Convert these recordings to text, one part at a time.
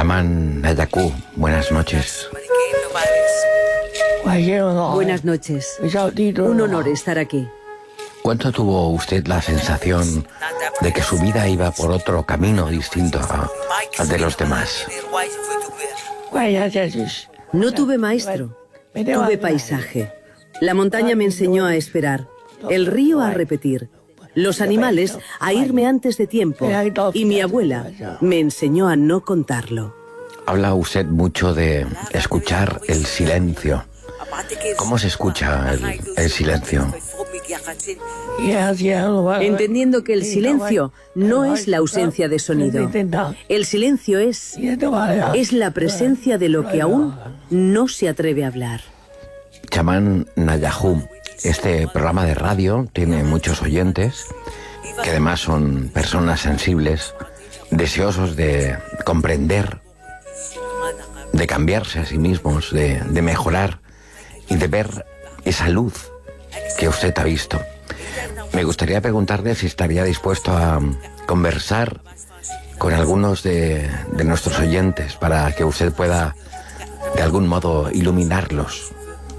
Chamán Nayaku, buenas noches. Buenas noches. Un honor estar aquí. ¿Cuánto tuvo usted la sensación de que su vida iba por otro camino distinto al de los demás? No tuve maestro, tuve paisaje. La montaña me enseñó a esperar, el río a repetir, los animales a irme antes de tiempo y mi abuela me enseñó a no contarlo. Habla usted mucho de escuchar el silencio. ¿Cómo se escucha el silencio? Entendiendo que el silencio no es la ausencia de sonido. El silencio es la presencia de lo que aún no se atreve a hablar. Chamán Nayaku, este programa de radio tiene muchos oyentes que además son personas sensibles, deseosos de comprender, de cambiarse a sí mismos, de mejorar y de ver esa luz que usted ha visto. Me gustaría preguntarle si estaría dispuesto a conversar con algunos de nuestros oyentes para que usted pueda de algún modo iluminarlos.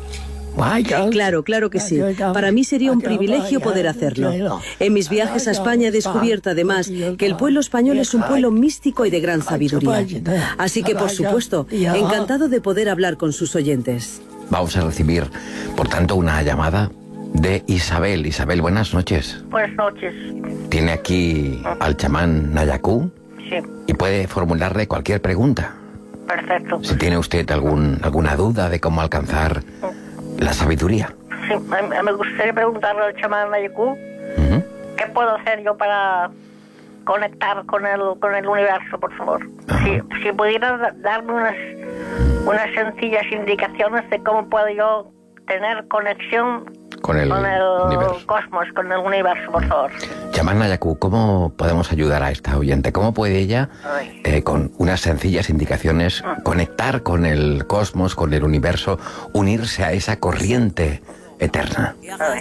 Claro que sí. Para mí sería un privilegio poder hacerlo. En mis viajes a España he descubierto además que el pueblo español es un pueblo místico y de gran sabiduría. Así que, por supuesto, encantado de poder hablar con sus oyentes. Vamos a recibir, por tanto, una llamada de Isabel. Isabel, buenas noches. Buenas noches. ¿Tiene aquí al chamán Nayaku? Sí. Y puede formularle cualquier pregunta. Perfecto. Si tiene usted alguna duda de cómo alcanzar la sabiduría. Sí, me gustaría preguntarle al chamán Nayaku, ¿qué puedo hacer yo para conectar con el universo, por favor? Si pudiera darme unas sencillas indicaciones de cómo puedo yo tener conexión con el universo. Cosmos, con el universo, por favor. Chamán Nayaku, ¿cómo podemos ayudar a esta oyente? ¿Cómo puede ella, con unas sencillas indicaciones, conectar con el cosmos, con el universo, unirse a esa corriente eterna?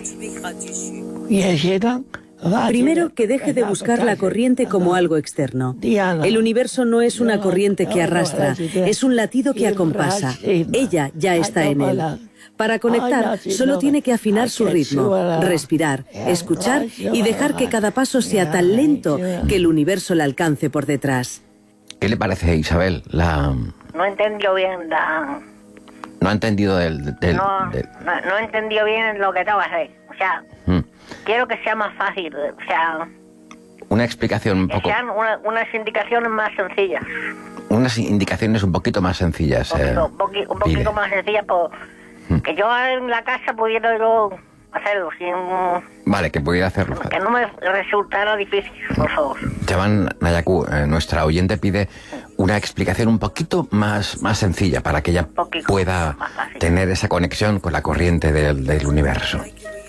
Primero, que deje de buscar la corriente como algo externo. El universo no es una corriente que arrastra, es un latido que acompasa. Ella ya está en él. Para conectar, solo tiene que afinar su ritmo, respirar, escuchar y dejar que cada paso sea tan lento que el universo la alcance por detrás. ¿Qué le parece, Isabel? No entendió bien ¿No ha entendido No entendió bien lo que tengo que hacer. O sea, quiero que sea más fácil. O sea, una explicación un poco... Que sean unas indicaciones más sencillas. Unas indicaciones un poquito más sencillas. Un poquito más sencillas, que yo en la casa pudiera yo hacerlo sin... Vale, que pudiera hacerlo. Que no me resultara difícil, por favor. Chamán Nayaku, nuestra oyente pide una explicación un poquito más sencilla para que ella pueda tener esa conexión con la corriente del universo.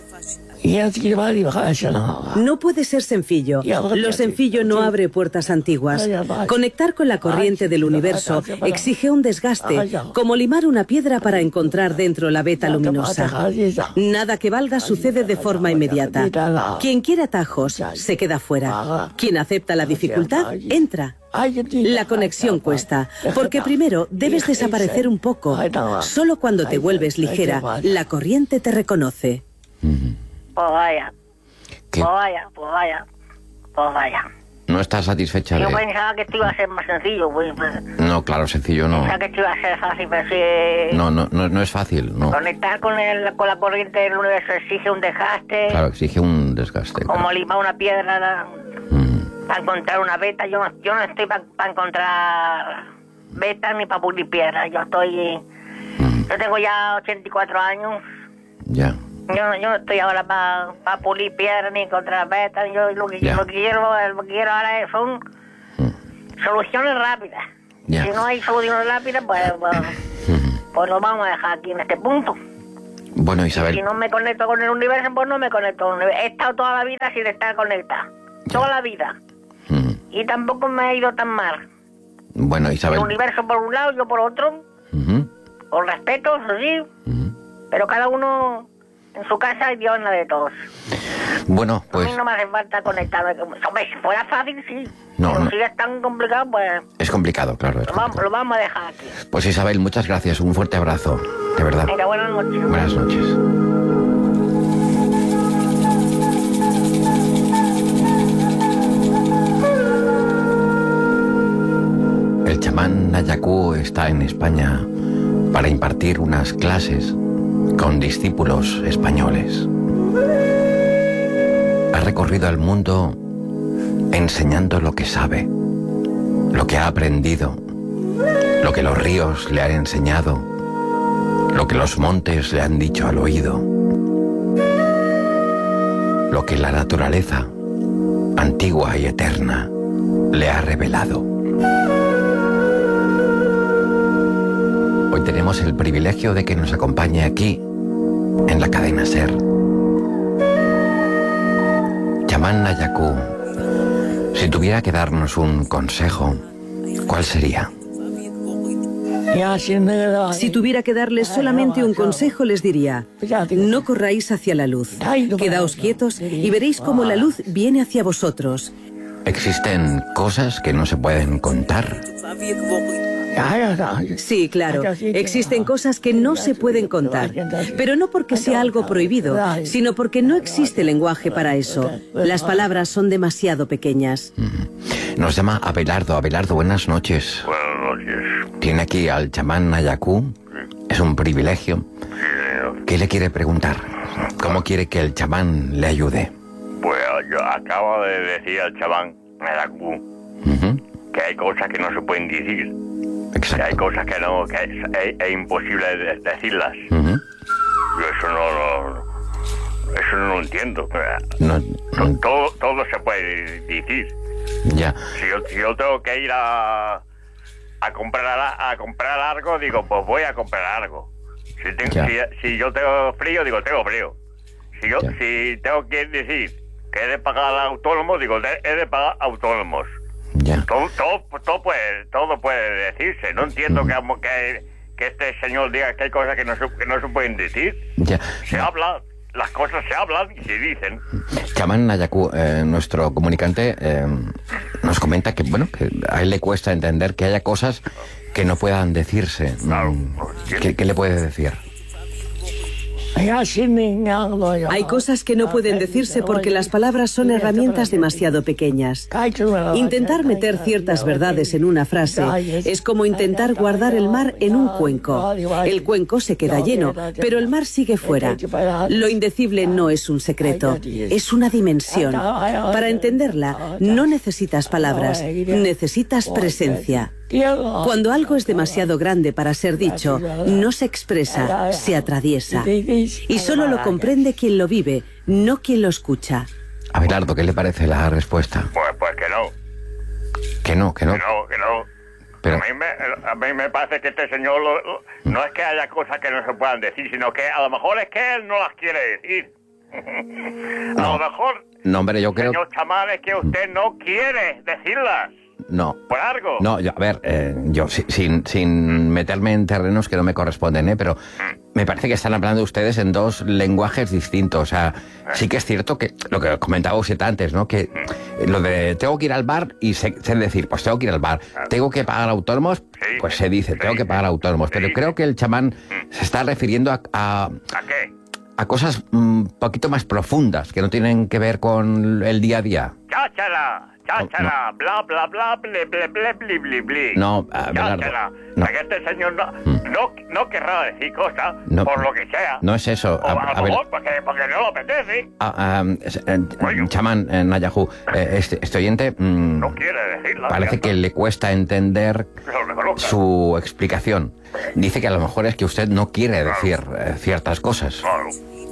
No puede ser sencillo. Lo sencillo no abre puertas antiguas. Conectar con la corriente del universo exige un desgaste, como limar una piedra para encontrar dentro la veta luminosa. Nada que valga sucede de forma inmediata. Quien quiere atajos se queda fuera. Quien acepta la dificultad entra. La conexión cuesta, porque primero debes desaparecer un poco. Solo cuando te vuelves ligera, la corriente te reconoce. Pues vaya. ¿Qué? Pues vaya. ¿No estás satisfecha Yo pensaba que esto iba a ser más sencillo, pues. No, claro, sencillo no. Pensaba que esto iba a ser fácil, pero sí... No es fácil, no. Conectar con la corriente del universo exige un desgaste. Claro, exige un desgaste. Como claro. limar una piedra para encontrar una veta. Yo no estoy para encontrar vetas ni para pulir piedras. Yo tengo ya 84 años. Ya. Yo no estoy ahora para pulir piedras ni encontrar vetas. Yo lo que quiero ahora son soluciones rápidas. Ya. Si no hay soluciones rápidas, pues lo vamos a dejar aquí en este punto. Bueno, Isabel. Si no me conecto con el universo, pues no me conecto con el universo. He estado toda la vida sin estar conectada. Toda la vida. Y tampoco me ha ido tan mal. Bueno, Isabel. El universo por un lado, yo por otro. Con respeto, eso sí. Pero cada uno en su casa y Dios en la de todos. Bueno, pues... A mí no me hace falta conectarme. Hombre, si fuera fácil, sí. No, Pero si es tan complicado, pues... Es complicado, claro. Lo vamos a dejar aquí. Pues Isabel, muchas gracias. Un fuerte abrazo. De verdad. Venga, buenas noches. Buenas noches. El chamán Nayakú está en España para impartir unas clases con discípulos españoles. Ha recorrido el mundo enseñando lo que sabe, lo que ha aprendido, lo que los ríos le han enseñado, lo que los montes le han dicho al oído, lo que la naturaleza, antigua y eterna, le ha revelado. Hoy tenemos el privilegio de que nos acompañe aquí, en la cadena SER. Chamán Nayakú, si tuviera que darnos un consejo, ¿cuál sería? Si tuviera que darles solamente un consejo, les diría: no corráis hacia la luz, quedaos quietos y veréis cómo la luz viene hacia vosotros. ¿Existen cosas que no se pueden contar? Sí, claro, existen cosas que no se pueden contar, pero no porque sea algo prohibido, sino porque no existe lenguaje para eso. Las palabras son demasiado pequeñas. Nos llama Abelardo. Abelardo, buenas noches. Buenas noches. Tiene aquí al chamán Nayakú. Es un privilegio. ¿Qué le quiere preguntar? ¿Cómo quiere que el chamán le ayude? Pues yo acabo de decir al chamán Nayakú que hay cosas que no se pueden decir. Exacto. Que hay cosas que no, que es imposible decirlas. Yo eso no lo entiendo. Todo se puede decir. Ya. Si yo tengo que ir a comprar algo, digo, pues voy a comprar algo. Si yo tengo frío, digo, tengo frío. Si tengo que decir que he de pagar autónomos, digo, he de pagar autónomos. Ya. Todo puede decirse. No entiendo que este señor diga que hay cosas que no se pueden decir. Ya. Se habla, las cosas se hablan y se dicen. Chamán Nayakú, nuestro comunicante nos comenta que, bueno, que a él le cuesta entender que haya cosas que no puedan decirse. Claro. ¿Qué le puede decir? Hay cosas que no pueden decirse porque las palabras son herramientas demasiado pequeñas. Intentar meter ciertas verdades en una frase es como intentar guardar el mar en un cuenco. El cuenco se queda lleno, pero el mar sigue fuera. Lo indecible no es un secreto, es una dimensión. Para entenderla, no necesitas palabras, necesitas presencia. Cuando algo es demasiado grande para ser dicho, no se expresa, se atraviesa. Y solo lo comprende quien lo vive, no quien lo escucha. Abelardo, ¿qué le parece la respuesta? Pues que no. Que no. Que no. Pero... A mí me parece que este señor no es que haya cosas que no se puedan decir, sino que a lo mejor es que él no las quiere decir. A lo mejor, no, hombre, yo creo... señor chamán, es que usted no quiere decirlas. No. ¿Por algo? No, a ver, yo sin meterme en terrenos que no me corresponden, pero me parece que están hablando ustedes en dos lenguajes distintos. O sea, sí que es cierto que lo que comentaba usted antes, ¿no? Que lo de tengo que ir al bar y sé decir, pues tengo que ir al bar. Tengo que pagar autónomos, pues se dice, tengo que pagar autónomos. Pero creo que el chamán se está refiriendo a ¿A qué? A cosas un poquito más profundas, que no tienen que ver con el día a día. Cháchala, bla, bla, bla, ble, ble, ble, ble, ble, ble. No, Abelardo, no. Porque este señor no querrá decir cosas, no, por lo que sea. No es eso. O a lo mejor porque no lo apetece. Chamán Nayakú, este oyente no quiere decirlo. Parece que le cuesta entender su explicación. Dice que a lo mejor es que usted no quiere decir ciertas cosas. Claro.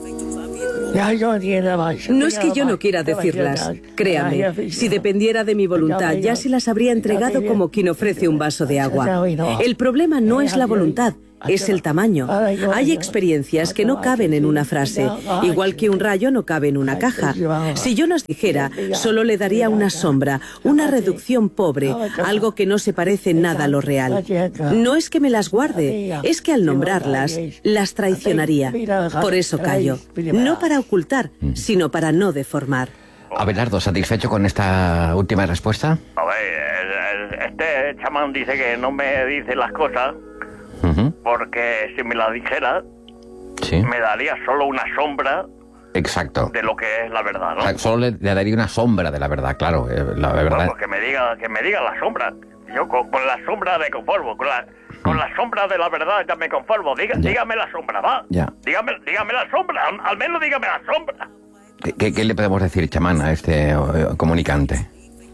No es que yo no quiera decirlas, créame, si dependiera de mi voluntad ya se las habría entregado como quien ofrece un vaso de agua. El problema no es la voluntad, es el tamaño. Hay experiencias que no caben en una frase, igual que un rayo no cabe en una caja. Si yo nos dijera, solo le daría una sombra, una reducción pobre, algo que no se parece nada a lo real. No es que me las guarde, es que al nombrarlas, las traicionaría. Por eso callo, no para ocultar, sino para no deformar. Abelardo, ¿satisfecho con esta última respuesta? A ver, este chamán dice que no me dice las cosas porque si me las dijera me daría solo una sombra. Exacto. De lo que es la verdad, ¿no? O sea, solo le daría una sombra de la verdad, claro. La verdad. Bueno, pues que me diga la sombra. Yo con la sombra me conformo, con la sombra de la verdad ya me conformo. Dígame la sombra, va. Ya. Dígame la sombra, al menos dígame la sombra. ¿Qué le podemos decir, chamán, a este comunicante?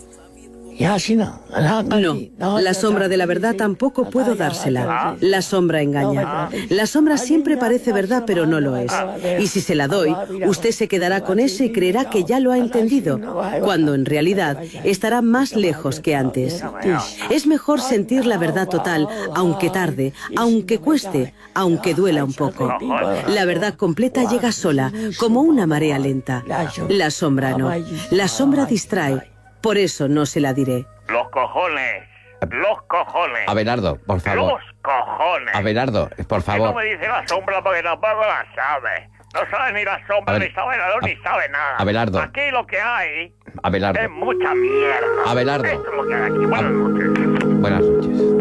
No, la sombra de la verdad tampoco puedo dársela. La sombra engaña. La sombra siempre parece verdad, pero no lo es. Y si se la doy, usted se quedará con eso y creerá que ya lo ha entendido, cuando en realidad estará más lejos que antes. Es mejor sentir la verdad total, aunque tarde, aunque cueste, aunque duela un poco. La verdad completa llega sola, como una marea lenta. La sombra no. La sombra distrae. Por eso no se la diré. Los cojones. Abelardo, por favor. Los cojones. Abelardo, por favor. No me dice la sombra porque tampoco la sabe. No sabe ni la sombra, ni sabe nada, ni sabe nada. Abelardo. Aquí lo que hay Abelardo. es mucha mierda. Abelardo. Esto es lo que hay aquí. Buenas noches. Buenas noches.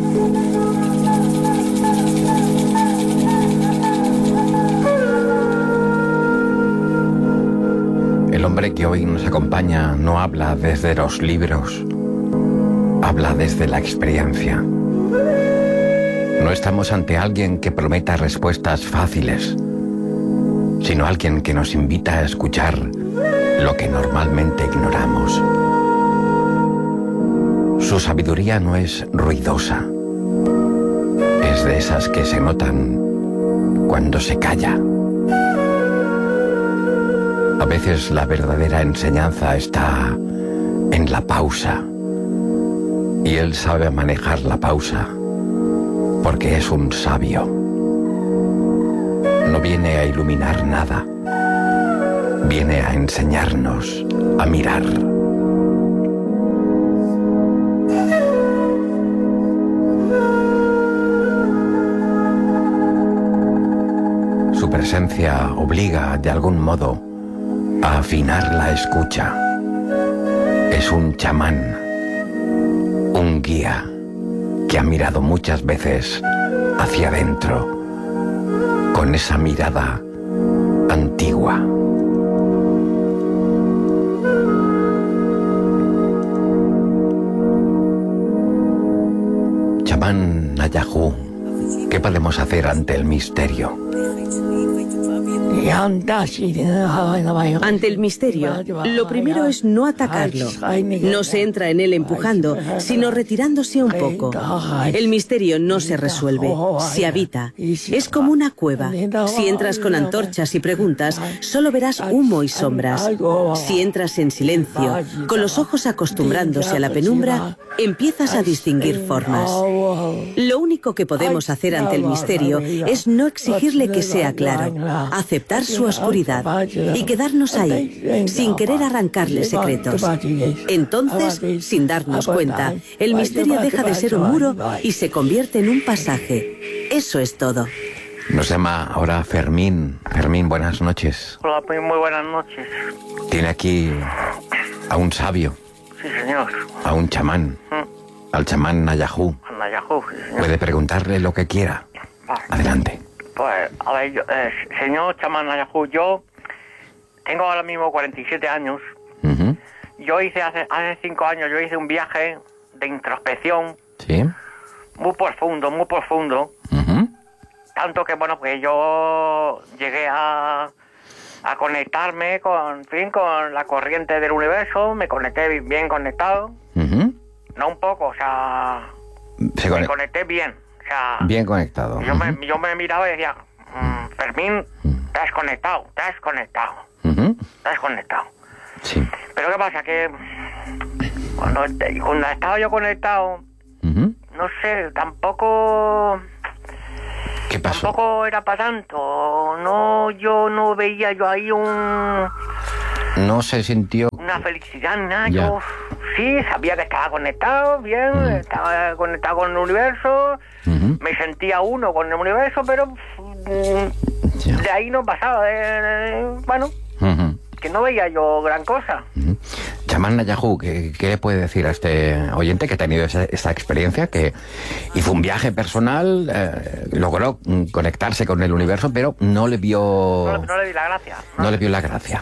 El hombre que hoy nos acompaña no habla desde los libros, habla desde la experiencia. No estamos ante alguien que prometa respuestas fáciles, sino alguien que nos invita a escuchar lo que normalmente ignoramos. Su sabiduría no es ruidosa, es de esas que se notan cuando se calla. A veces la verdadera enseñanza está en la pausa, y él sabe manejar la pausa, porque es un sabio. No viene a iluminar nada, viene a enseñarnos a mirar. Su presencia obliga, de algún modo, a afinar la escucha. Es un chamán, un guía que ha mirado muchas veces hacia adentro, con esa mirada antigua. Chamán Nayajú, ¿qué podemos hacer ante el misterio? Ante el misterio, lo primero es no atacarlo. No se entra en él empujando, sino retirándose un poco. El misterio no se resuelve, se habita. Es como una cueva. Si entras con antorchas y preguntas, solo verás humo y sombras. Si entras en silencio, con los ojos acostumbrándose a la penumbra, empiezas a distinguir formas. Lo único que podemos hacer ante el misterio es no exigirle que sea claro, aceptar su oscuridad y quedarnos ahí, sin querer arrancarle secretos. Entonces, sin darnos cuenta, el misterio deja de ser un muro y se convierte en un pasaje. Eso es todo. Nos llama ahora Fermín. Fermín, buenas noches. Hola, muy buenas noches. Tiene aquí a un sabio. Sí, señor. A un chamán. Al chamán Nayajú. Nayajú, sí, señor. Puede preguntarle lo que quiera. Adelante. Pues, a ver, señor chamán Nayajú, yo tengo ahora mismo 47 años. Yo hice hace 5 años, yo hice un viaje de introspección. Sí. Muy profundo, muy profundo. Tanto que, bueno, pues yo llegué a conectarme con la corriente del universo. Me conecté bien conectado. No un poco, o sea, me conecté bien. O sea, bien conectado. Yo me miraba y decía, Fermín, te has conectado. Te has conectado. Sí. Pero ¿qué pasa? Que cuando estaba yo conectado, no sé, tampoco... ¿Qué pasó? Tampoco era para tanto. No, yo no veía yo ahí no se sintió... una felicidad, nada. Yo sí, sabía que estaba conectado, bien, estaba conectado con el universo, me sentía uno con el universo, pero de ahí no pasaba. Bueno, que no veía yo gran cosa. Chamán Nayajú, ¿qué le puede decir a este oyente que ha tenido esta experiencia, que hizo un viaje personal, logró conectarse con el universo, pero no le vio... No le vi la gracia. No le vio la gracia.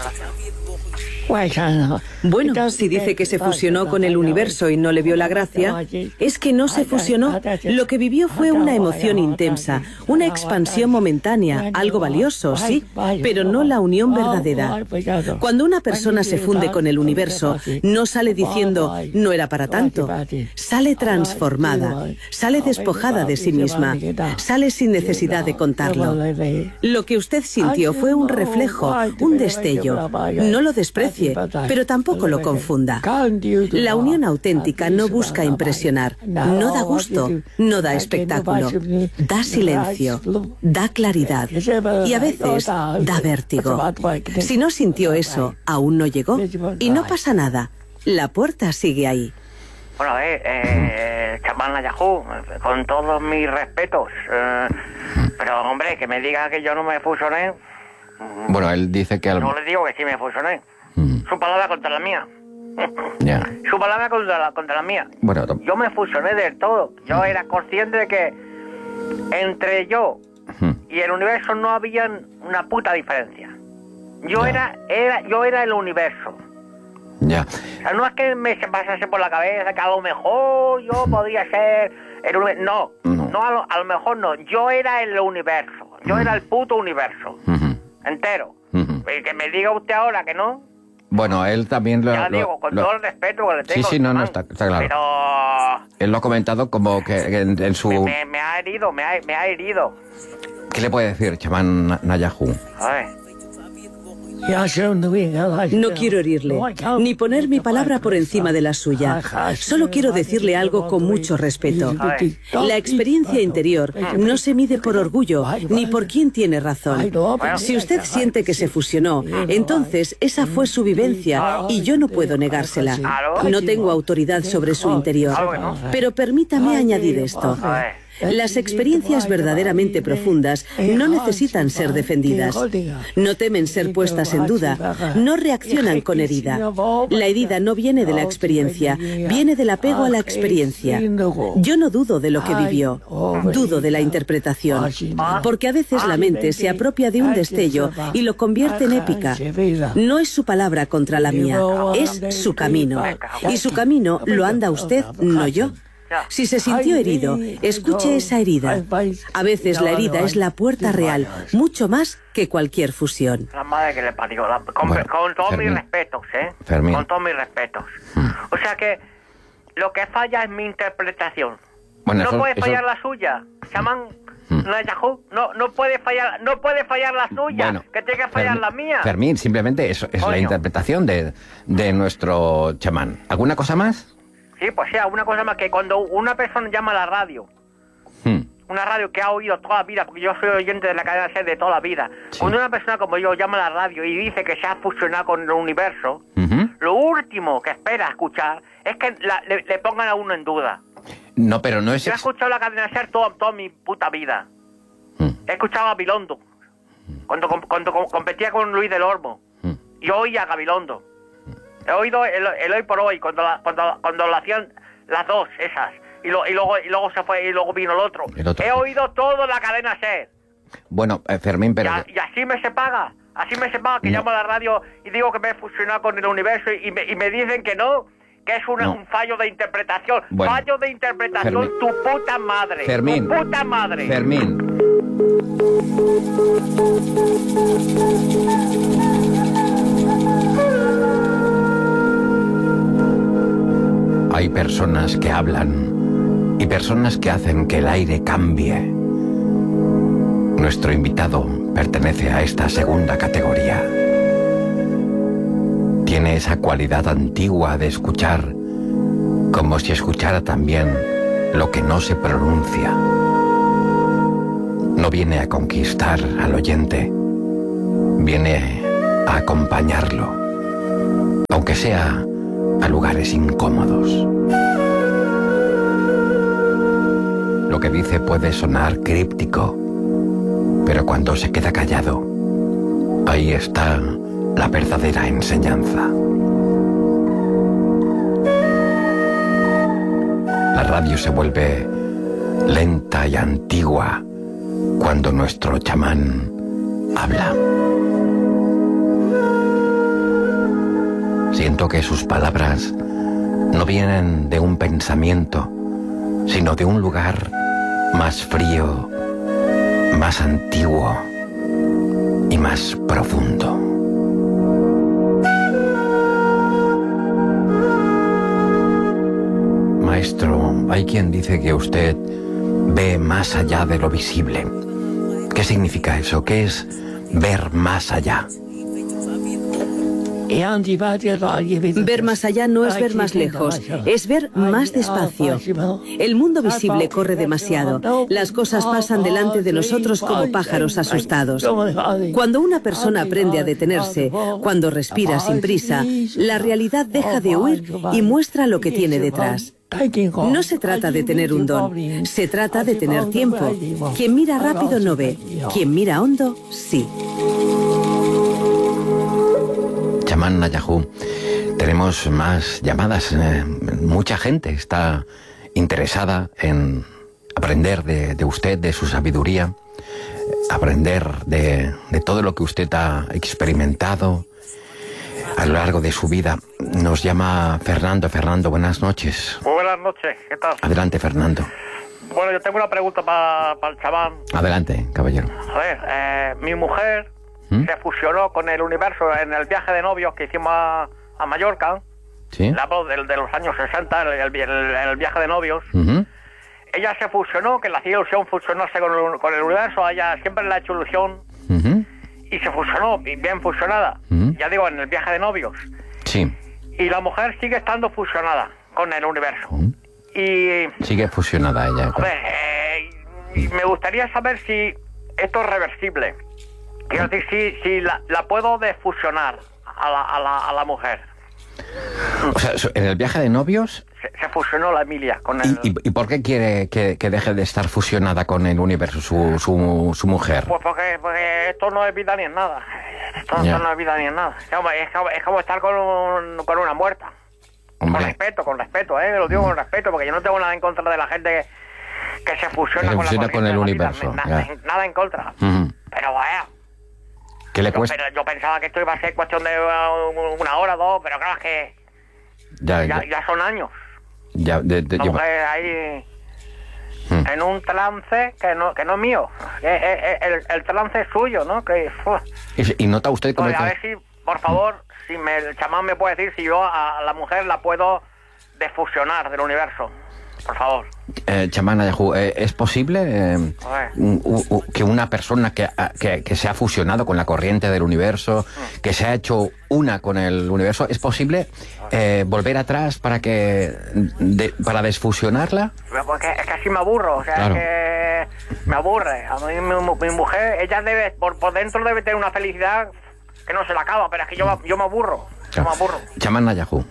Bueno, si dice que se fusionó con el universo y no le vio la gracia, es que no se fusionó. Lo que vivió fue una emoción intensa, una expansión momentánea, algo valioso, sí, pero no la unión verdadera. Cuando una persona se funde con el universo, no sale diciendo, no era para tanto. Sale transformada, sale despojada de sí misma, sale sin necesidad de contarlo. Lo que usted sintió fue un reflejo, un destello. No lo desprecie, pero tampoco lo confunda. La unión auténtica no busca impresionar, no da gusto, no da espectáculo, da silencio, da claridad y a veces da vértigo. Si no sintió eso, aún no llegó y no pasa nada. La puerta sigue ahí. Bueno, chamán Nayajú, con todos mis respetos, pero hombre, que me diga que yo no me fusioné. Bueno, él dice que... No le digo que sí me fusioné. Su palabra contra la mía. Yeah. Su palabra contra la mía. Bueno, yo me fusioné del todo. Yo era consciente de que entre yo y el universo no había una puta diferencia. Yo era el universo. Ya. O sea, no es que me se pasase por la cabeza que a lo mejor yo podía ser el universo. No, a lo mejor no. Yo era el universo. Yo era el puto universo. Entero. Y que me diga usted ahora que no. Bueno, él también lo... Ya digo, con todo el respeto que le tengo. Sí, no, está claro. Pero... Él lo ha comentado como que en su... Me ha herido, me ha herido. ¿Qué le puede decir, chamán Nayajú? A ver. No quiero herirle, ni poner mi palabra por encima de la suya. Solo quiero decirle algo con mucho respeto. La experiencia interior no se mide por orgullo, ni por quién tiene razón. Si usted siente que se fusionó, entonces esa fue su vivencia y yo no puedo negársela. No tengo autoridad sobre su interior. Pero permítame añadir esto. Las experiencias verdaderamente profundas no necesitan ser defendidas. No temen ser puestas en duda. No reaccionan con herida. La herida no viene de la experiencia, viene del apego a la experiencia. Yo no dudo de lo que vivió, dudo de la interpretación. Porque a veces la mente se apropia de un destello y lo convierte en épica. No es su palabra contra la mía, es su camino. Y su camino lo anda usted, no yo. Si se sintió herido, escuche esa herida. A veces la herida es la puerta real, mucho más que cualquier fusión. La madre que le parió. Con todos mis respetos, Fermín. Con todos mis respetos. O sea que lo que falla es mi interpretación. Bueno, no puede fallar la suya. Chamán Nayajú, no puede fallar la suya, bueno, que tiene que fallar la mía. Fermín, simplemente eso es la interpretación de nuestro chamán. ¿Alguna cosa más? Sí, pues sí, una cosa más, que cuando una persona llama a la radio, una radio que ha oído toda la vida, porque yo soy oyente de la cadena SER de toda la vida, cuando una persona como yo llama a la radio y dice que se ha fusionado con el universo, lo último que espera escuchar es que le pongan a uno en duda. No, pero no es... Yo he escuchado la cadena SER toda mi puta vida. He escuchado a Gabilondo, cuando competía con Luis del Olmo, y oía a Gabilondo. He oído el hoy por hoy, cuando lo hacían las dos, esas. Y luego se fue, y luego vino el otro. He oído toda la cadena SER. Bueno, Fermín, pero... Y así me se paga. Que llamo a la radio y digo que me he fusionado con el universo y me dicen que no, que es un fallo de interpretación. Bueno, fallo de interpretación, Fermín. Tu puta madre. Fermín. Tu puta madre. Fermín. Hay personas que hablan y personas que hacen que el aire cambie. Nuestro invitado pertenece a esta segunda categoría. Tiene esa cualidad antigua de escuchar como si escuchara también lo que no se pronuncia. No viene a conquistar al oyente, viene a acompañarlo, aunque sea a lugares incómodos. Lo que dice puede sonar críptico, pero cuando se queda callado, ahí está la verdadera enseñanza. La radio se vuelve lenta y antigua cuando nuestro chamán habla. Siento que sus palabras no vienen de un pensamiento, sino de un lugar más frío, más antiguo y más profundo. Maestro, hay quien dice que usted ve más allá de lo visible. ¿Qué significa eso? ¿Qué es ver más allá? Ver más allá no es ver más lejos, es ver más despacio. El mundo visible corre demasiado. Las cosas pasan delante de nosotros como pájaros asustados. Cuando una persona aprende a detenerse, cuando respira sin prisa, la realidad deja de huir y muestra lo que tiene detrás. No se trata de tener un don, se trata de tener tiempo. Quien mira rápido no ve, quien mira hondo, sí. Chamán Nayajú, tenemos más llamadas. Mucha gente está interesada en aprender de usted, de su sabiduría, aprender de todo lo que usted ha experimentado a lo largo de su vida. Nos llama Fernando. Fernando, buenas noches. Muy buenas noches, ¿qué tal? Adelante, Fernando. Bueno, yo tengo una pregunta para el chamán. Adelante, caballero. A ver, mi mujer se fusionó con el universo en el viaje de novios que hicimos a Mallorca. ¿Sí? Le hablo de los años 60, el viaje de novios. Ella se fusionó, que le hacía ilusión fusionarse con el universo. A ella siempre le ha hecho ilusión. Y se fusionó, bien fusionada. Ya digo, en el viaje de novios. Sí. Y la mujer sigue estando fusionada con el universo. Y sigue fusionada ella. A ver, me gustaría saber si esto es reversible. Quiero decir, si la puedo desfusionar a la mujer. O sea, en el viaje de novios... Se fusionó la Emilia con el... ¿Y por qué quiere que deje de estar fusionada con el universo su mujer? Pues porque esto no es vida ni en nada. Esto no es vida ni en nada. Es como estar con una muerta. Hombre. Con respeto, lo digo con respeto, porque yo no tengo nada en contra de la gente que se fusiona con el universo. Nada en contra. Pero vaya... ¿Qué le cuesta? Pero yo pensaba que esto iba a ser cuestión de una hora, dos, pero claro, es que ya son años. La mujer ahí en un trance que no es mío. El trance es suyo, ¿no? ¿Y nota usted cómo... A ver si, por favor, el chamán me puede decir si yo a la mujer la puedo desfusionar del universo. Por favor. Chamán Nayajú, ¿es posible que una persona que se ha fusionado con la corriente del universo, que se ha hecho una con el universo, ¿es posible volver atrás para desfusionarla? Porque es que así me aburro, o sea, claro. Es que me aburre. A mí mi mujer, ella debe, por dentro debe tener una felicidad que no se la acaba, pero es que yo me aburro. Claro. Yo me aburro. Chamán Nayajú.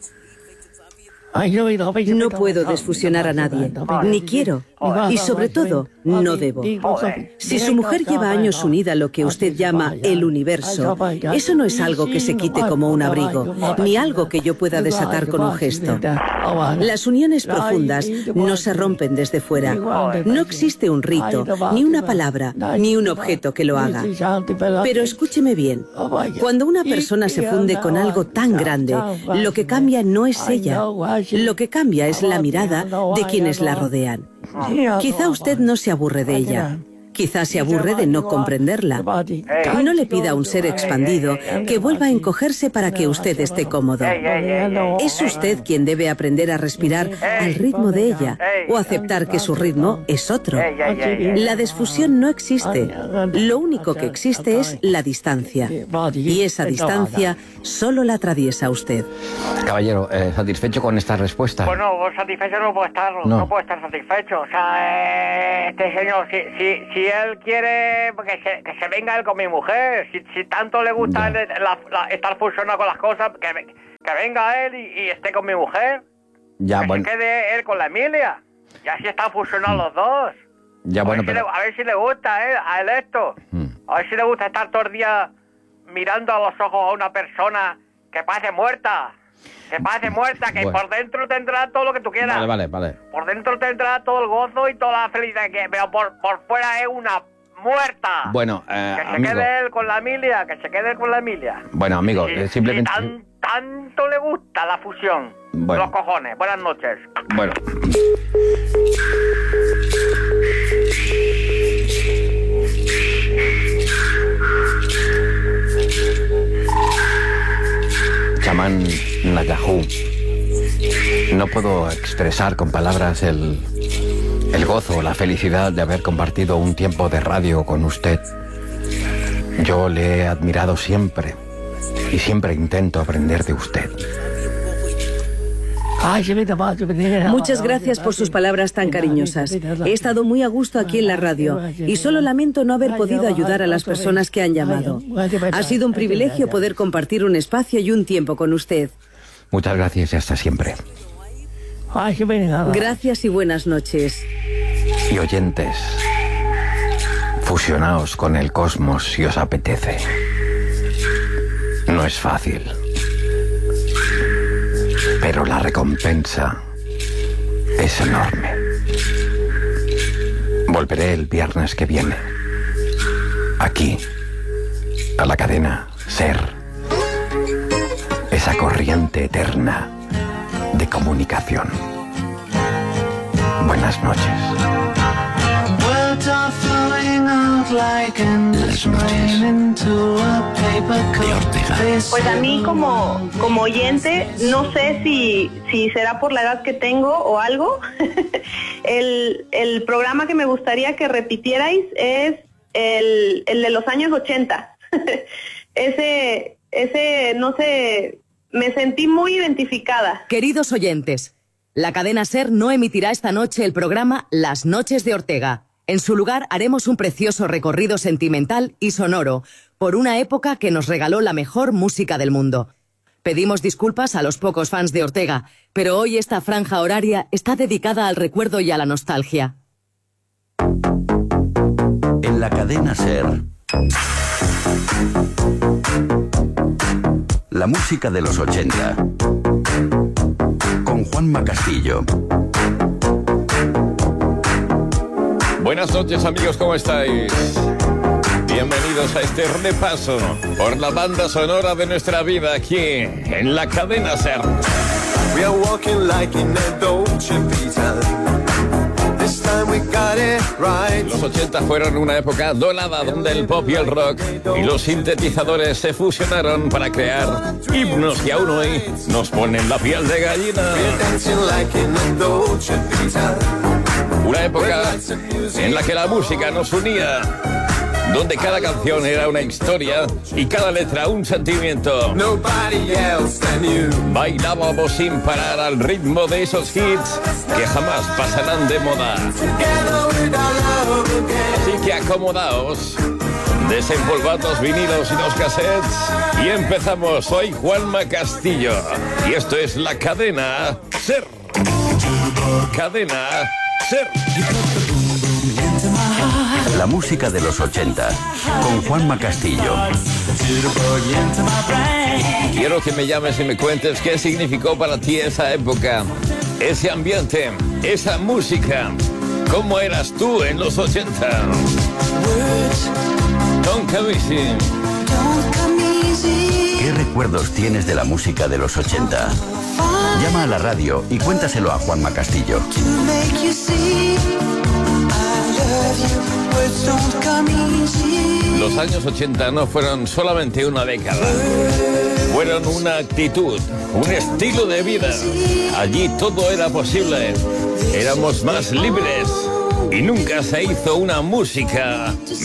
No puedo desfusionar a nadie, ni quiero, y sobre todo, no debo. Si su mujer lleva años unida a lo que usted llama el universo, eso no es algo que se quite como un abrigo, ni algo que yo pueda desatar con un gesto. Las uniones profundas no se rompen desde fuera. No existe un rito, ni una palabra, ni un objeto que lo haga. Pero escúcheme bien, cuando una persona se funde con algo tan grande, lo que cambia no es ella. Lo que cambia es la mirada de quienes la rodean. Quizá usted no se aburre de ella. Quizá se aburre de no comprenderla. No le pida a un ser expandido que vuelva a encogerse para que usted esté cómodo. Es usted quien debe aprender a respirar al ritmo de ella o aceptar que su ritmo es otro. La desfusión no existe. Lo único que existe es la distancia. Y esa distancia solo la atraviesa usted. Caballero, ¿satisfecho con esta respuesta? Bueno, satisfecho no puedo estar. No puedo estar satisfecho. O sea, este señor, si él quiere que se venga él con mi mujer, si tanto le gusta estar fusionado con las cosas, que venga él y esté con mi mujer. Ya, que se quede él con la Emilia. Y así están fusionados los dos. Ya, bueno, a ver si le gusta a él esto. A ver si le gusta estar todo el día mirando a los ojos a una persona que parece muerta. Que parece muerta, que por dentro tendrá todo lo que tú quieras. Vale. Por dentro tendrá todo el gozo y toda la felicidad, pero por fuera es una muerta. Bueno, que se amigo. quede él con la Emilia, Bueno, amigo, simplemente... tanto le gusta la fusión. Bueno. Los cojones. Buenas noches. Bueno. Chamán Nayahu, no puedo expresar con palabras el gozo, la felicidad de haber compartido un tiempo de radio con usted. Yo le he admirado siempre y siempre intento aprender de usted. Muchas gracias por sus palabras tan cariñosas. He estado muy a gusto aquí en la radio y solo lamento no haber podido ayudar a las personas que han llamado. Ha sido un privilegio poder compartir un espacio y un tiempo con usted. Muchas gracias y hasta siempre. Gracias y buenas noches. Y oyentes, fusionaos con el cosmos si os apetece. No es fácil, pero la recompensa es enorme. Volveré el viernes que viene, aquí, a la cadena SER, esa corriente eterna de comunicación. Buenas noches. Las noches de Ortega. Pues a mí como oyente, no sé si será por la edad que tengo o algo, el programa que me gustaría que repitierais es el de los años 80. ese, no sé, me sentí muy identificada. Queridos oyentes, la cadena SER no emitirá esta noche el programa Las Noches de Ortega. En su lugar haremos un precioso recorrido sentimental y sonoro por una época que nos regaló la mejor música del mundo. Pedimos disculpas a los pocos fans de Ortega, pero hoy esta franja horaria está dedicada al recuerdo y a la nostalgia. En la cadena SER, la música de los 80, con Juanma Castillo. Buenas noches, amigos, ¿cómo estáis? Bienvenidos a este repaso por la banda sonora de nuestra vida aquí en la cadena SER. We are walking like in a Dolce Vita. This time we got it right. Los 80 fueron una época dorada donde el pop y el rock y los sintetizadores se fusionaron para crear himnos que aún hoy nos ponen la piel de gallina. We're dancing like in a Dolce Vita. Una época en la que la música nos unía, donde cada canción era una historia y cada letra un sentimiento. Nobody else than you. Bailábamos sin parar al ritmo de esos hits que jamás pasarán de moda. Together with our love again. Así que acomodaos, desempolvad los vinilos y los cassettes y empezamos. Soy Juanma Castillo y esto es la cadena SER. Cadena SER. La música de los 80, con Juanma Castillo. Quiero que me llames y me cuentes qué significó para ti esa época, ese ambiente, esa música. ¿Cómo eras tú en los 80? Don't come easy. ¿Qué recuerdos tienes de la música de los 80? Llama a la radio y cuéntaselo a Juanma Castillo. Los años 80 no fueron solamente una década. Fueron una actitud, un estilo de vida. Allí todo era posible. Éramos más libres. Y nunca se hizo una música